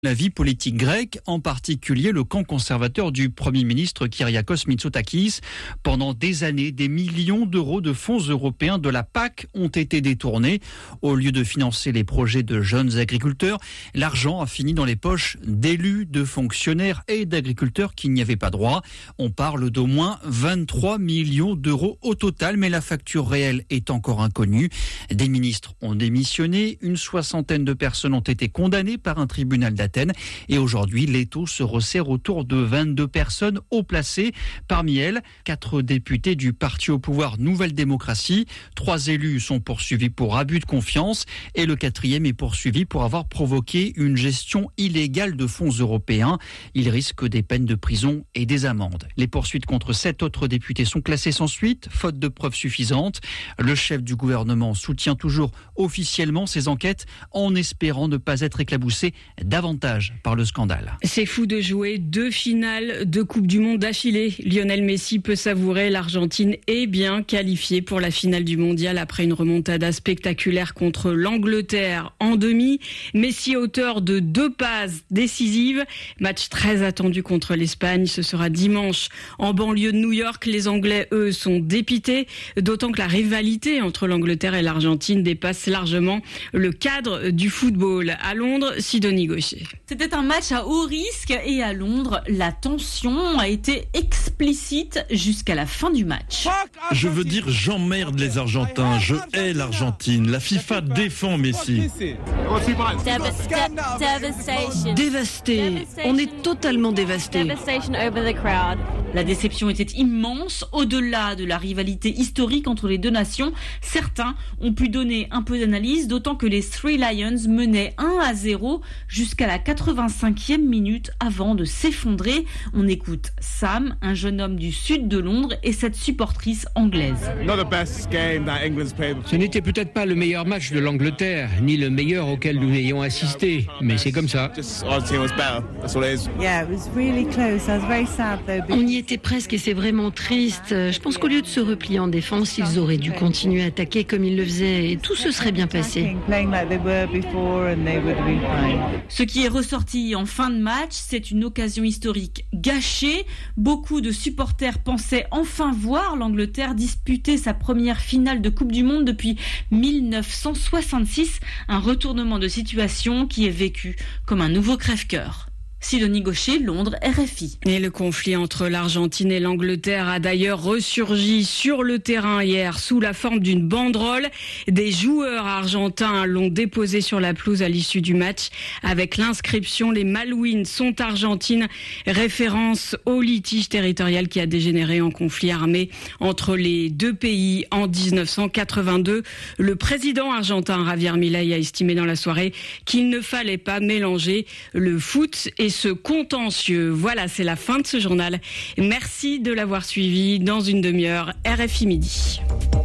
La vie politique grecque, en particulier le camp conservateur du Premier ministre Kyriakos Mitsotakis. Pendant des années, des millions d'euros de fonds européens de la PAC ont été détournés. Au lieu de financer les projets de jeunes agriculteurs, l'argent a fini dans les poches d'élus, de fonctionnaires et d'agriculteurs qui n'y avaient pas droit. On parle d'au moins 23 millions d'euros au total, mais la facture réelle est encore inconnue. Des ministres ont démissionné, une soixantaine de personnes ont été condamnées par un tribunal d'Athènes. Et aujourd'hui, l'étau se resserre autour de 22 personnes haut placées. Parmi elles, 4 députés du parti au pouvoir Nouvelle Démocratie. 3 élus sont poursuivis pour abus de confiance et le 4e est poursuivi pour avoir provoqué une gestion illégale de fonds européens. Il risque des peines de prison et des amendes. Les poursuites contre 7 autres députés sont classées sans suite, faute de preuves suffisantes. Le chef du gouvernement soutient toujours officiellement ces enquêtes en espérant ne pas être éclaboussé davantage par le scandale. C'est fou de jouer 2 finales de Coupe du Monde d'affilée. Lionel Messi peut savourer. L'Argentine est bien qualifiée pour la finale du Mondial après une remontada spectaculaire contre l'Angleterre en demi. Messi auteur de 2 passes décisives. Match très attendu contre l'Espagne. Ce sera dimanche en banlieue de New York. Les Anglais, eux, sont dépités. D'autant que la rivalité entre l'Angleterre et l'Argentine dépasse largement le cadre du football. À Londres, Sidonie Gaucher. C'était un match à haut risque et à Londres, la tension a été explicite jusqu'à la fin du match. Je veux dire, j'emmerde les Argentins, je hais l'Argentine. La FIFA défend Messi. Dévasté. On est totalement dévasté. La déception était immense. Au-delà de la rivalité historique entre les deux nations, certains ont pu donner un peu d'analyse, d'autant que les Three Lions menaient 1-0 jusqu'à la 85e minute avant de s'effondrer. On écoute Sam, un jeune homme du sud de Londres, et cette supportrice anglaise. Ce n'était peut-être pas le meilleur match de l'Angleterre, ni le meilleur auquel nous ayons assisté, mais c'est comme ça. On y était presque et c'est vraiment triste. Je pense qu'au lieu de se replier en défense, ils auraient dû continuer à attaquer comme ils le faisaient et tout se serait bien passé. Ce qui est ressorti en fin de match, c'est une occasion historique gâchée. Beaucoup de supporters pensaient enfin voir l'Angleterre disputer sa première finale de Coupe du Monde depuis 1966. Un retournement de situation qui est vécu comme un nouveau crève-cœur. Sidonie Gaucher, Londres, RFI. Et le conflit entre l'Argentine et l'Angleterre a d'ailleurs ressurgi sur le terrain hier sous la forme d'une banderole. Des joueurs argentins l'ont déposée sur la pelouse à l'issue du match avec l'inscription « Les Malouines sont argentines », référence au litige territorial qui a dégénéré en conflit armé entre les deux pays en 1982. Le président argentin Javier Milei a estimé dans la soirée qu'il ne fallait pas mélanger le foot et ce contentieux. Voilà, c'est la fin de ce journal. Merci de l'avoir suivi. Dans une demi-heure, RFI Midi.